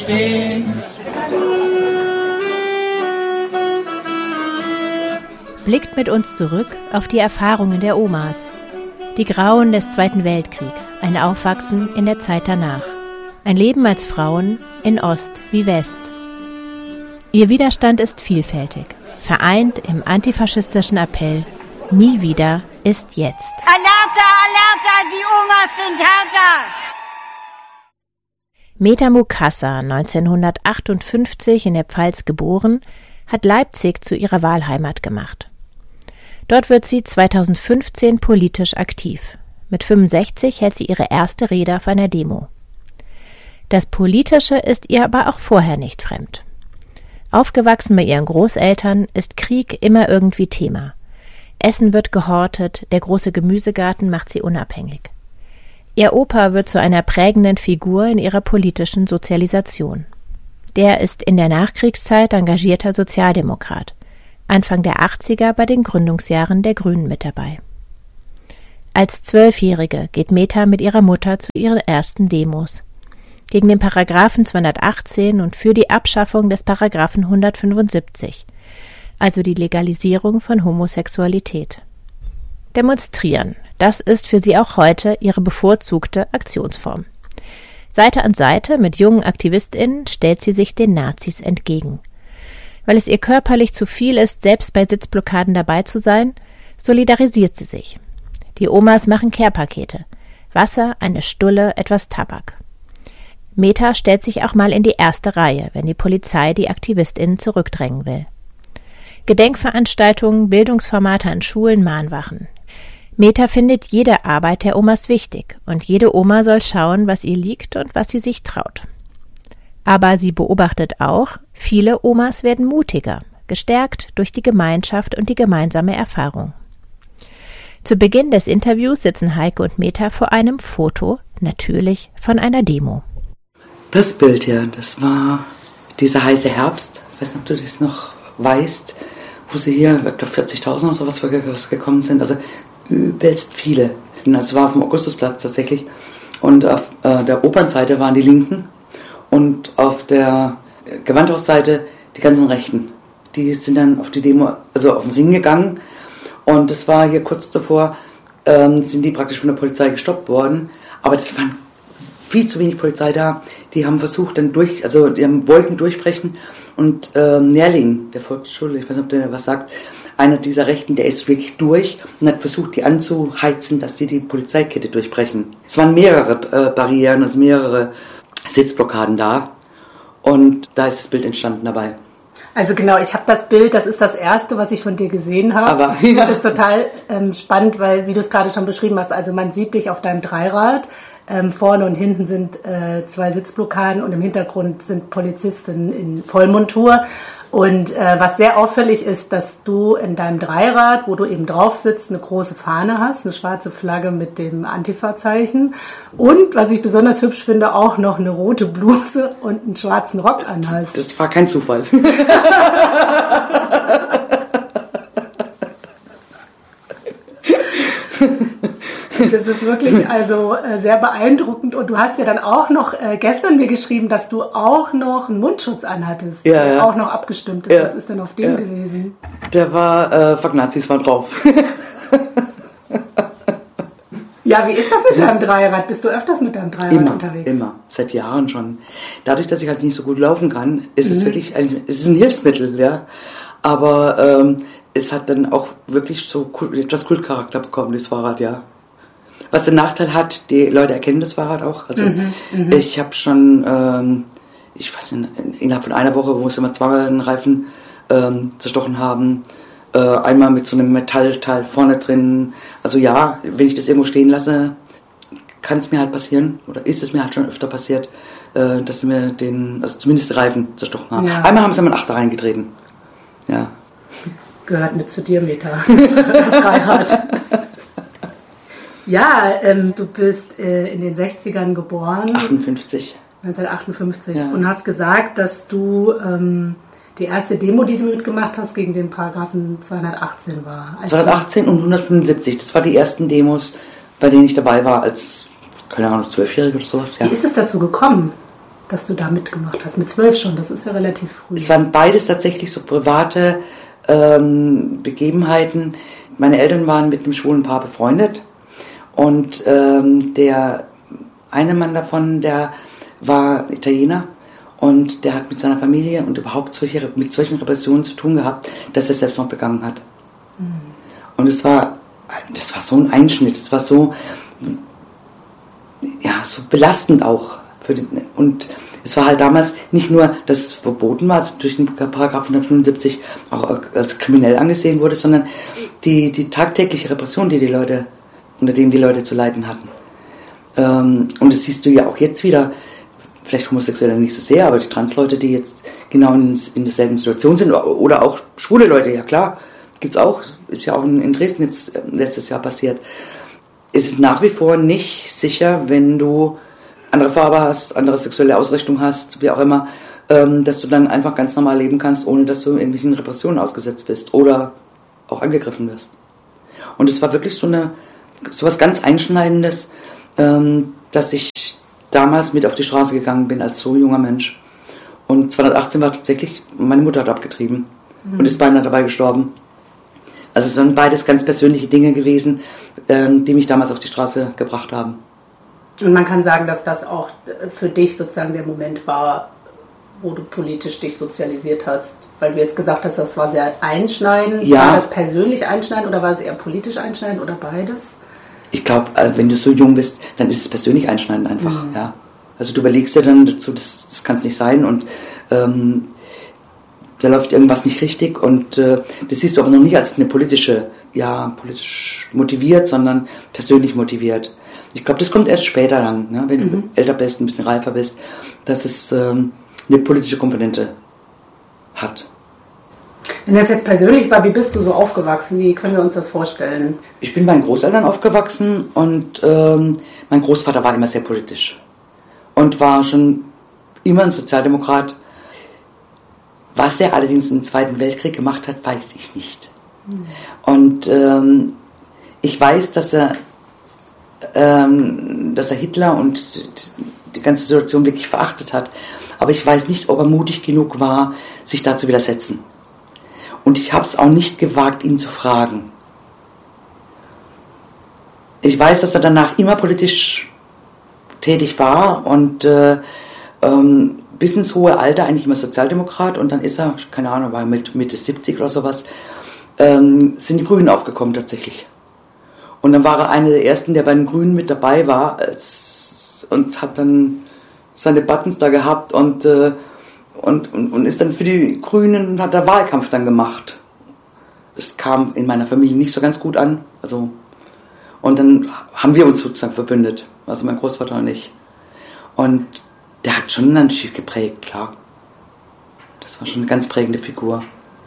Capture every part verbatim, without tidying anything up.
Blickt mit uns zurück auf die Erfahrungen der Omas. Die Grauen des Zweiten Weltkriegs, ein Aufwachsen in der Zeit danach. Ein Leben als Frauen in Ost wie West. Ihr Widerstand ist vielfältig, vereint im antifaschistischen Appell Nie wieder ist jetzt. Alerta, alerta, die Omas sind härter! Meta Mukasa, neunzehnhundertachtundfünfzig in der Pfalz geboren, hat Leipzig zu ihrer Wahlheimat gemacht. Dort wird sie zweitausendfünfzehn politisch aktiv. Mit fünfundsechzig hält sie ihre erste Rede auf einer Demo. Das Politische ist ihr aber auch vorher nicht fremd. Aufgewachsen bei ihren Großeltern ist Krieg immer irgendwie Thema. Essen wird gehortet, der große Gemüsegarten macht sie unabhängig. Ihr Opa wird zu einer prägenden Figur in ihrer politischen Sozialisation. Der ist in der Nachkriegszeit engagierter Sozialdemokrat. Anfang der achtziger bei den Gründungsjahren der Grünen mit dabei. Als Zwölfjährige geht Meta mit ihrer Mutter zu ihren ersten Demos. Gegen den Paragraphen zweihundertachtzehn und für die Abschaffung des Paragraphen hundertfünfundsiebzig. Also die Legalisierung von Homosexualität. Demonstrieren, das ist für sie auch heute ihre bevorzugte Aktionsform. Seite an Seite mit jungen AktivistInnen stellt sie sich den Nazis entgegen. Weil es ihr körperlich zu viel ist, selbst bei Sitzblockaden dabei zu sein, solidarisiert sie sich. Die Omas machen Care-Pakete. Wasser, eine Stulle, etwas Tabak. Meta stellt sich auch mal in die erste Reihe, wenn die Polizei die AktivistInnen zurückdrängen will. Gedenkveranstaltungen, Bildungsformate an Schulen, Mahnwachen. Meta findet jede Arbeit der Omas wichtig und jede Oma soll schauen, was ihr liegt und was sie sich traut. Aber sie beobachtet auch, viele Omas werden mutiger, gestärkt durch die Gemeinschaft und die gemeinsame Erfahrung. Zu Beginn des Interviews sitzen Heike und Meta vor einem Foto, natürlich von einer Demo. Das Bild hier, das war dieser heiße Herbst, ich weiß nicht, ob du das noch weißt, wo sie hier, ich glaube vierzigtausend oder sowas gekommen sind, also übelst viele. Das war auf dem Augustusplatz tatsächlich. Und auf äh, der Opernseite waren die Linken und auf der Gewandhausseite die ganzen Rechten. Die sind dann auf die Demo, also auf den Ring gegangen und das war hier kurz davor, ähm, sind die praktisch von der Polizei gestoppt worden, aber das waren viel zu wenig Polizei da. Die haben versucht dann durch, also die haben, wollten durchbrechen und ähm, Nährling, der Volksschule, ich weiß nicht, ob der was sagt, einer dieser Rechten, der ist wirklich durch und hat versucht, die anzuheizen, dass die die Polizeikette durchbrechen. Es waren mehrere äh, Barrieren, also mehrere Sitzblockaden da und da ist das Bild entstanden dabei. Also genau, ich habe das Bild, das ist das erste, was ich von dir gesehen habe. Aber, ich finde das total ähm, spannend, weil, wie du es gerade schon beschrieben hast, also man sieht dich auf deinem Dreirad, ähm, vorne und hinten sind äh, zwei Sitzblockaden und im Hintergrund sind Polizisten in Vollmontur. Und äh, was sehr auffällig ist, dass du in deinem Dreirad, wo du eben drauf sitzt, eine große Fahne hast, eine schwarze Flagge mit dem Antifa-Zeichen und, was ich besonders hübsch finde, auch noch eine rote Bluse und einen schwarzen Rock anhast. Das war kein Zufall. Das ist wirklich also äh, sehr beeindruckend und du hast ja dann auch noch äh, gestern mir geschrieben, dass du auch noch einen Mundschutz anhattest, ja, der ja. auch noch abgestimmt ist. Ja. Was ist denn auf dem ja. gewesen? Der war, äh, Fuck Nazis war drauf. Ja, wie ist das mit deinem Dreirad? Bist du öfters mit deinem Dreirad immer, unterwegs? Immer, seit Jahren schon. Dadurch, dass ich halt nicht so gut laufen kann, ist mhm. es wirklich, ein, es ist ein Hilfsmittel, ja. Aber ähm, es hat dann auch wirklich so Kult, etwas Kultcharakter bekommen, das Fahrrad, ja. Was den Nachteil hat, die Leute erkennen das Fahrrad auch. Also mhm, ich habe schon, ähm, ich weiß nicht, innerhalb von einer Woche, wo es immer zweimal einen Reifen ähm, zerstochen haben, äh, einmal mit so einem Metallteil vorne drin. Also ja, wenn ich das irgendwo stehen lasse, kann es mir halt passieren, oder ist es mir halt schon öfter passiert, äh, dass sie mir den, also zumindest die Reifen zerstochen haben. Ja. Einmal haben sie mir einen Achter reingetreten. Ja. Gehört mit zu dir, Meta, das Dreirad. Ja, ähm, du bist äh, in den sechzigern geboren. achtundfünfzig. neunzehnhundertachtundfünfzig. Ja. Und hast gesagt, dass du ähm, die erste Demo, die du mitgemacht hast, gegen den Paragraphen zweihundertachtzehn war. Also zweihundertachtzehn und hundertfünfundsiebzig, das waren die ersten Demos, bei denen ich dabei war als, keine Ahnung, Zwölfjährige oder sowas. Ja. Wie ist es dazu gekommen, dass du da mitgemacht hast? Mit zwölf schon, das ist ja relativ früh. Es waren beides tatsächlich so private ähm, Begebenheiten. Meine Eltern waren mit einem schwulen Paar befreundet und ähm, der eine Mann davon, der war Italiener und der hat mit seiner Familie und überhaupt solche, mit solchen Repressionen zu tun gehabt, dass er selbst noch begangen hat. Mhm. Und es war, das war so ein Einschnitt, es war so, ja, so belastend auch. Für den, und es war halt damals nicht nur, dass es verboten war, also durch den Paragraph hundertfünfundsiebzig auch als kriminell angesehen wurde, sondern die, die tagtägliche Repression, die die Leute, unter denen die Leute zu leiden hatten. Ähm, und das siehst du ja auch jetzt wieder, vielleicht Homosexuelle nicht so sehr, aber die Transleute, die jetzt genau in, in derselben Situation sind, oder auch schwule Leute, ja klar, gibt's auch, ist ja auch in Dresden jetzt letztes Jahr passiert. Es ist nach wie vor nicht sicher, wenn du andere Farbe hast, andere sexuelle Ausrichtung hast, wie auch immer, ähm, dass du dann einfach ganz normal leben kannst, ohne dass du irgendwelchen Repressionen ausgesetzt bist oder auch angegriffen wirst. Und es war wirklich so eine, so was ganz Einschneidendes, ähm, dass ich damals mit auf die Straße gegangen bin als so junger Mensch. Und zweitausendachtzehn war tatsächlich, meine Mutter hat abgetrieben mhm. und ist beinahe dabei gestorben. Also es sind beides ganz persönliche Dinge gewesen, ähm, die mich damals auf die Straße gebracht haben. Und man kann sagen, dass das auch für dich sozusagen der Moment war, wo du politisch dich sozialisiert hast. Weil du jetzt gesagt hast, das war sehr einschneidend. Ja. War das persönlich einschneidend oder war es eher politisch einschneidend oder beides? Ich glaube, wenn du so jung bist, dann ist es persönlich einschneidend einfach. Mhm. Ja. Also du überlegst dir dann dazu, das, das kann es nicht sein und ähm, da läuft irgendwas nicht richtig und äh, das siehst du aber noch nicht als eine politische, ja, politisch motiviert, sondern persönlich motiviert. Ich glaube, das kommt erst später dann, ne, wenn mhm. du älter bist, ein bisschen reifer bist, dass es ähm, eine politische Komponente hat. Wenn das jetzt persönlich war, wie bist du so aufgewachsen? Wie können wir uns das vorstellen? Ich bin bei meinen Großeltern aufgewachsen und ähm, mein Großvater war immer sehr politisch und war schon immer ein Sozialdemokrat. Was er allerdings im Zweiten Weltkrieg gemacht hat, weiß ich nicht. Mhm. Und ähm, ich weiß, dass er, ähm, dass er Hitler und die ganze Situation wirklich verachtet hat. Aber ich weiß nicht, ob er mutig genug war, sich da zu widersetzen. Und ich habe es auch nicht gewagt, ihn zu fragen. Ich weiß, dass er danach immer politisch tätig war und äh, ähm, bis ins hohe Alter eigentlich immer Sozialdemokrat. Und dann ist er, keine Ahnung, war mit Mitte siebzig oder sowas, ähm, sind die Grünen aufgekommen tatsächlich. Und dann war er einer der ersten, der bei den Grünen mit dabei war als, und hat dann seine Buttons da gehabt und, äh, und, und, und ist dann für die Grünen und hat da Wahlkampf dann gemacht. Das kam in meiner Familie nicht so ganz gut an. Also, und dann haben wir uns sozusagen verbündet, also mein Großvater und ich. Und der hat schon natürlich geprägt, klar. Das war schon eine ganz prägende Figur.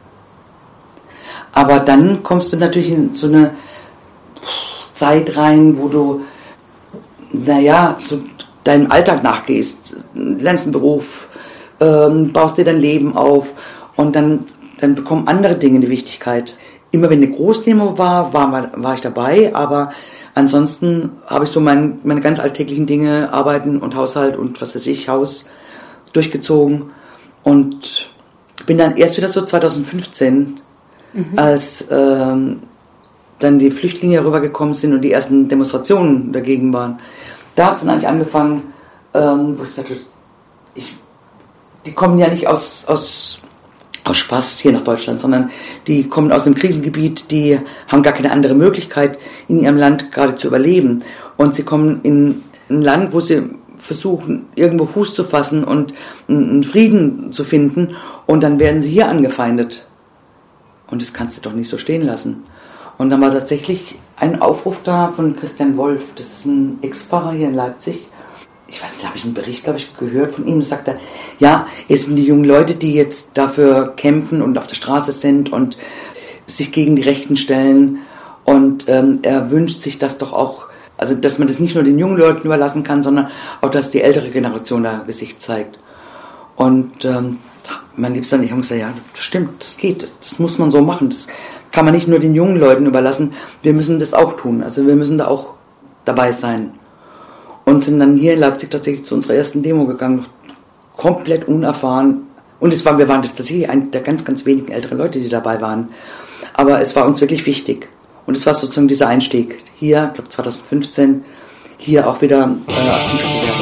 Aber dann kommst du natürlich in so eine Zeit rein, wo du, naja, zu deinem Alltag nachgehst, lernst einen Beruf, ähm, baust dir dein Leben auf und dann, dann bekommen andere Dinge eine Wichtigkeit. Immer wenn eine Großdemo war, war, war ich dabei, aber ansonsten habe ich so mein, meine ganz alltäglichen Dinge, Arbeiten und Haushalt und was weiß ich, Haus durchgezogen und bin dann erst wieder so zweitausendfünfzehn, mhm. als ähm, dann die Flüchtlinge rübergekommen sind und die ersten Demonstrationen dagegen waren. Da hat es dann eigentlich angefangen, ähm, wo ich gesagt habe, ich, die kommen ja nicht aus, aus, aus Spaß hier nach Deutschland, sondern die kommen aus einem Krisengebiet, die haben gar keine andere Möglichkeit, in ihrem Land gerade zu überleben. Und sie kommen in ein Land, wo sie versuchen, irgendwo Fuß zu fassen und einen Frieden zu finden und dann werden sie hier angefeindet. Und das kannst du doch nicht so stehen lassen. Und dann war tatsächlich ein Aufruf da von Christian Wolf, das ist ein Ex-Pfarrer hier in Leipzig. Ich weiß nicht, habe ich einen Bericht, glaube ich, gehört von ihm, da sagt er, ja, es sind die jungen Leute, die jetzt dafür kämpfen und auf der Straße sind und sich gegen die Rechten stellen. Und ähm, er wünscht sich das doch auch, also dass man das nicht nur den jungen Leuten überlassen kann, sondern auch, dass die ältere Generation da Gesicht zeigt. Und ähm, mein Liebster und ich haben gesagt, ja, das stimmt, das geht, das, das muss man so machen, das kann man nicht nur den jungen Leuten überlassen, wir müssen das auch tun, also wir müssen da auch dabei sein. Und sind dann hier in Leipzig tatsächlich zu unserer ersten Demo gegangen, komplett unerfahren. Und es war, wir waren tatsächlich eine der ganz, ganz wenigen älteren Leute, die dabei waren. Aber es war uns wirklich wichtig. Und es war sozusagen dieser Einstieg. Hier, ich glaube zwanzig fünfzehn, hier auch wieder äh, aktiv zu werden.